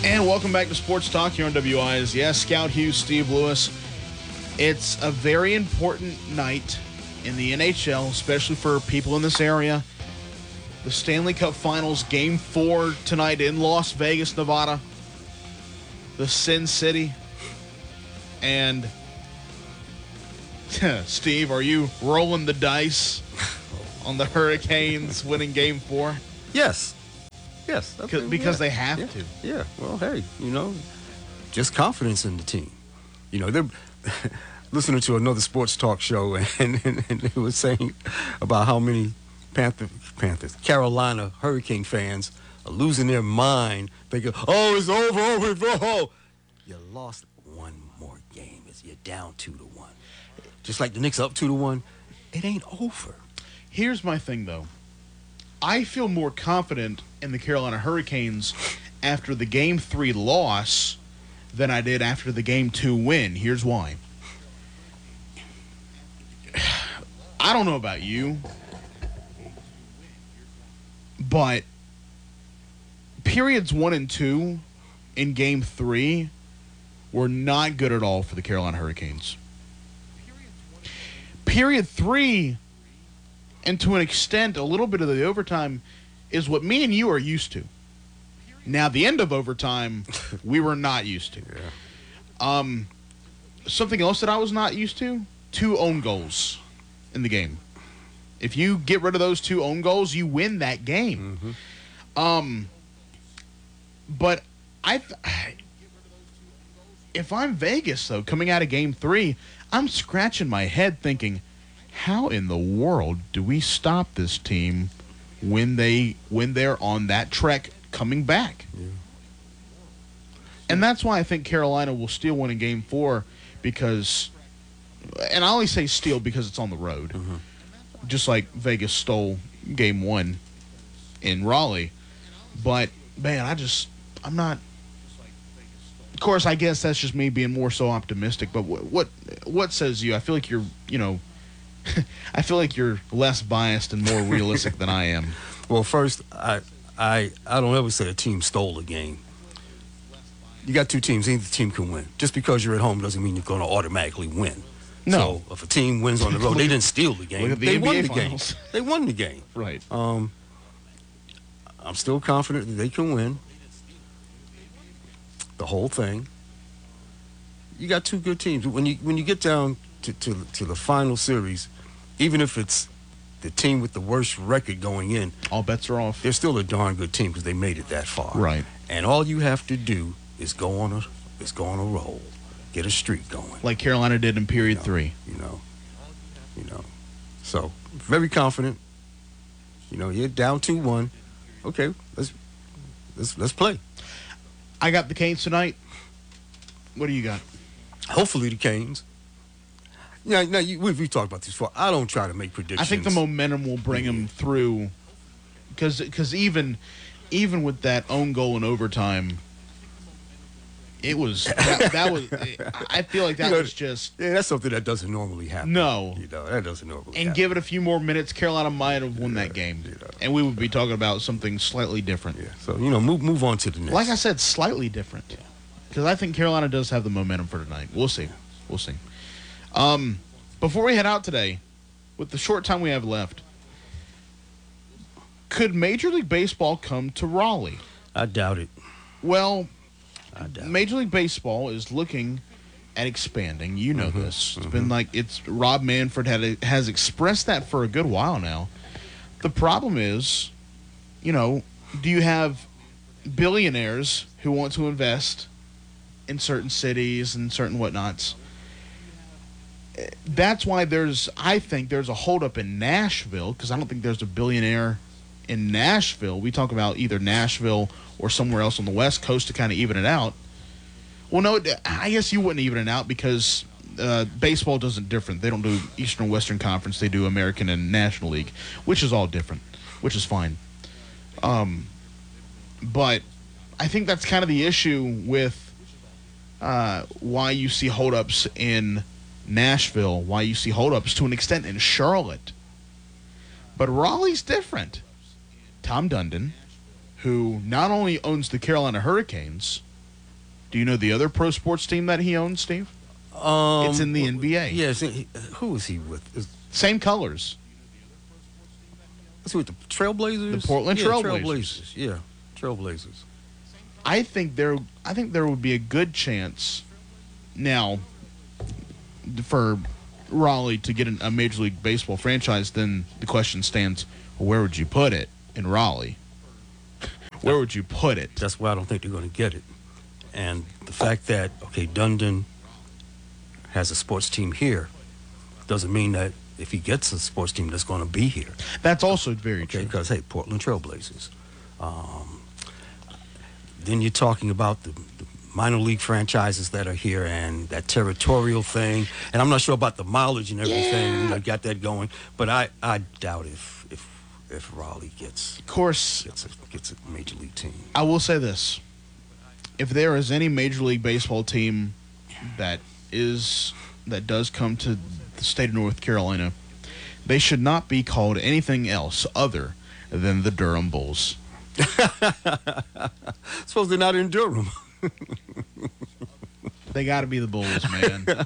And welcome back to Sports Talk here on WIS. Yes, Scout Hughes, Steve Lewis. It's a very important night in the NHL, especially for people in this area. The Stanley Cup Finals, Game 4 tonight in Las Vegas, Nevada. The Sin City. And, Steve, are you rolling the dice on the Hurricanes winning Game 4? Yes. Because they have to. Yeah. Well, hey, just confidence in the team. They're listening to another sports talk show, and they were saying about how many Carolina Hurricane fans are losing their mind. They go, oh, it's over. You lost one more game. You're down 2-1. Just like the Knicks up 2-1. It ain't over. Here's my thing, though. I feel more confident in the Carolina Hurricanes after the Game 3 loss than I did after the Game 2 win. Here's why. I don't know about you, but periods 1 and 2 in Game 3 were not good at all for the Carolina Hurricanes. Period 3, and to an extent, a little bit of the overtime, is what me and you are used to. Now, the end of overtime, we were not used to. Yeah. Something else that I was not used to, 2 own goals in the game. If you get rid of those 2 own goals, you win that game. Mm-hmm. But if I'm Vegas, though, coming out of Game 3, I'm scratching my head thinking, how in the world do we stop this team when they're on that trek coming back? Yeah. And that's why I think Carolina will steal one in Game 4 because, and I only say steal because it's on the road, just like Vegas stole Game 1 in Raleigh. But, man, I'm not. Of course, I guess that's just me being more so optimistic. But what says you? I feel like you're, I feel like you're less biased and more realistic than I am. Well, first, I don't ever say a team stole a game. You got 2 teams. Either team can win. Just because you're at home doesn't mean you're going to automatically win. No. So if a team wins on the road, they didn't steal the game. Look at the They NBA won the Finals. game. They won the game. Right. I'm still confident that they can win the whole thing. You got 2 good teams. When you get down to the final series, even if it's the team with the worst record going in, all bets are off. they're still a darn good team because they made it that far. Right. And all you have to do is go on a roll, get a streak going, Like Carolina did in period 3. So very confident. You're down 2-1. Okay, let's play. I got the Canes tonight. What do you got? Hopefully the Canes. Yeah, we've talked about this before. I don't try to make predictions. I think the momentum will bring them through, because even with that own goal in overtime, it was that was. I feel like that was just. Yeah, that's something that doesn't normally happen. No, that doesn't normally. And happen. give it a few more minutes, Carolina might have won that game, and we would be talking about something slightly different. Yeah. So move on to the next. Like I said, slightly different, because I think Carolina does have the momentum for tonight. We'll see. Before we head out today, with the short time we have left, could Major League Baseball come to Raleigh? I doubt it. Well, Major League Baseball is looking at expanding. You know this. It's been Rob Manfred has expressed that for a good while now. The problem is, do you have billionaires who want to invest in certain cities and certain whatnots? That's why I think there's a holdup in Nashville, because I don't think there's a billionaire in Nashville. We talk about either Nashville or somewhere else on the West Coast to kind of even it out. Well, no, I guess you wouldn't even it out because baseball doesn't different. They don't do Eastern and Western Conference. They do American and National League, which is all different, which is fine. But I think that's kind of the issue with why you see holdups in Nashville, why you see holdups to an extent in Charlotte. But Raleigh's different. Tom Dundon, who not only owns the Carolina Hurricanes, Do you know the other pro sports team that he owns, Steve? It's in the NBA. Yeah, who is he with? Same colors. Is he with the Trailblazers? The Portland Trailblazers. Yeah, Trailblazers. I think there would be a good chance now for Raleigh to get a Major League Baseball franchise. Then the question stands: where would you put it in Raleigh? Where would you put it? That's why I don't think they're going to get it. And the fact that Dundon has a sports team here doesn't mean that if he gets a sports team that's going to be here. That's also very true. Because, hey, Portland Trailblazers. Then you're talking about the minor league franchises that are here and that territorial thing. And I'm not sure about the mileage and everything. Yeah. Got that going. But I doubt if Raleigh gets a major league team. I will say this. If there is any Major League Baseball team that does come to the state of North Carolina, they should not be called anything else other than the Durham Bulls. Suppose they're not in Durham. They got to be the Bulls, man.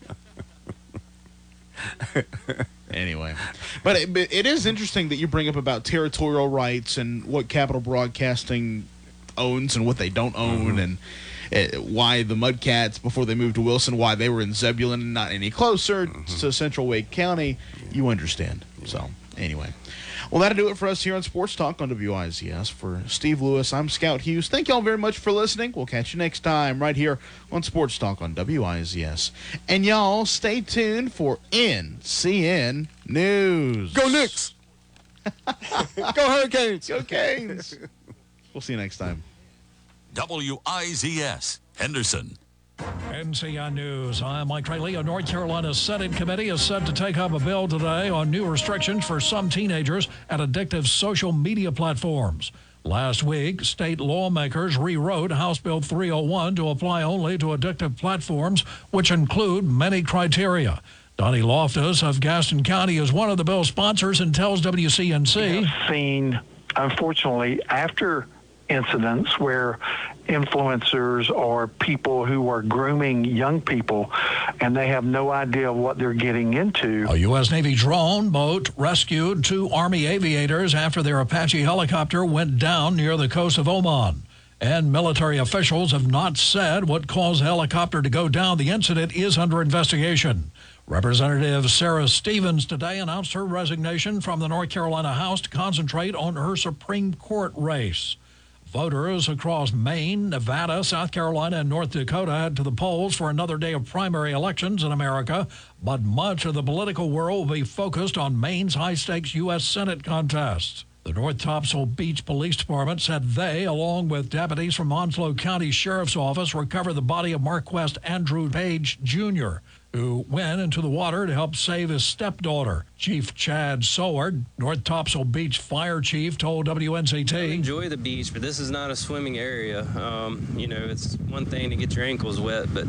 Anyway, but it is interesting that you bring up about territorial rights and what Capital Broadcasting owns and what they don't own, and why the Mudcats, before they moved to Wilson, why they were in Zebulon and not any closer to Central Wake County. You understand. So, anyway. Well, that'll do it for us here on Sports Talk on WIZS. For Steve Lewis, I'm Scout Hughes. Thank y'all very much for listening. We'll catch you next time right here on Sports Talk on WIZS. And y'all, stay tuned for NCN News. Go Knicks! Go Hurricanes! Go Canes! We'll see you next time. WIZS, Henderson. NCN News. I'm Mike Rayleigh. A North Carolina Senate committee is set to take up a bill today on new restrictions for some teenagers at addictive social media platforms. Last week, state lawmakers rewrote House Bill 301 to apply only to addictive platforms, which include many criteria. Donnie Loftus of Gaston County is one of the bill's sponsors and tells WCNC. We have seen, unfortunately, after incidents where influencers or people who are grooming young people and they have no idea what they're getting into. A U.S. Navy drone boat rescued 2 Army aviators after their Apache helicopter went down near the coast of Oman. And military officials have not said what caused the helicopter to go down. The incident is under investigation. Representative Sarah Stevens today announced her resignation from the North Carolina House to concentrate on her Supreme Court race. Voters across Maine, Nevada, South Carolina, and North Dakota head to the polls for another day of primary elections in America, but much of the political world will be focused on Maine's high-stakes U.S. Senate contest. The North Topsail Beach Police Department said they, along with deputies from Onslow County Sheriff's Office, recovered the body of Marquest Andrew Page, Jr., who went into the water to help save his stepdaughter. Chief Chad Soward, North Topsail Beach Fire Chief, told WNCT. I enjoy the beach, but this is not a swimming area. It's one thing to get your ankles wet, but,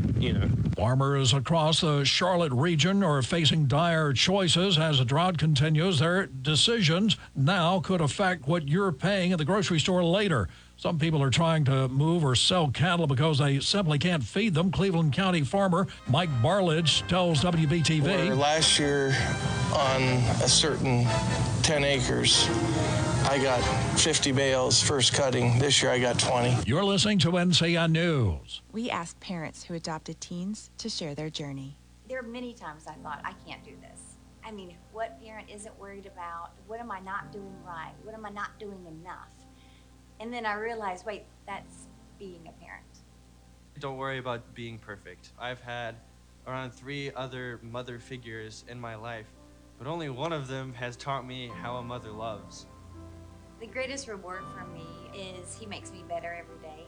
Farmers across the Charlotte region are facing dire choices as the drought continues. Their decisions now could affect what you're paying at the grocery store later. Some people are trying to move or sell cattle because they simply can't feed them. Cleveland County farmer Mike Barledge tells WBTV. Where last year on a certain 10 acres, I got 50 bales first cutting. This year I got 20. You're listening to NCN News. We asked parents who adopted teens to share their journey. There are many times I thought, I can't do this. I mean, what parent isn't worried about? What am I not doing right? What am I not doing enough? And then I realized, wait, that's being a parent. Don't worry about being perfect. I've had around 3 other mother figures in my life, but only one of them has taught me how a mother loves. The greatest reward for me is he makes me better every day.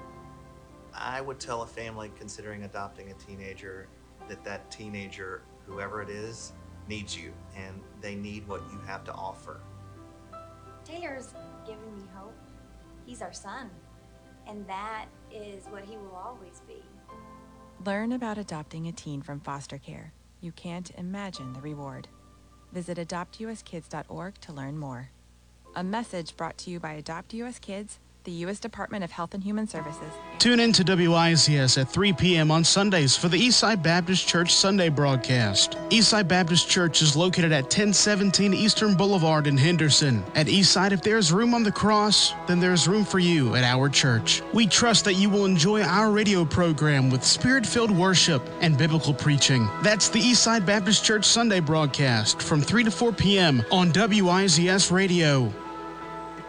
I would tell a family considering adopting a teenager that teenager, whoever it is, needs you, and they need what you have to offer. Taylor's given me hope. He's our son, and that is what he will always be. Learn about adopting a teen from foster care. You can't imagine the reward. Visit adoptuskids.org to learn more. A message brought to you by Adopt US Kids, the U.S. Department of Health and Human Services. Tune in to WIZS at 3 p.m. on Sundays for the Eastside Baptist Church Sunday broadcast. Eastside Baptist Church is located at 1017 Eastern Boulevard in Henderson. At Eastside, if there's room on the cross, then there's room for you at our church. We trust that you will enjoy our radio program with spirit-filled worship and biblical preaching. That's the Eastside Baptist Church Sunday broadcast from 3 to 4 p.m. on WIZS Radio.